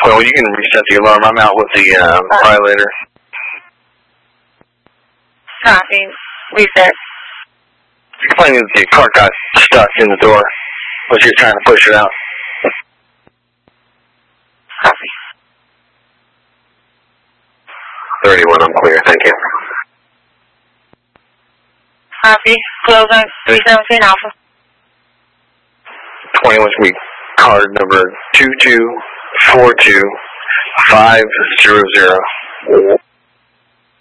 Well, you can reset the alarm. I'm out with the violator. Copy. Reset. Explaining that the car got stuck in the door as you're trying to push it out. Copy. 31, I'm clear. Thank you. Copy. Close on 317 Alpha. 21 should be card number 2242500.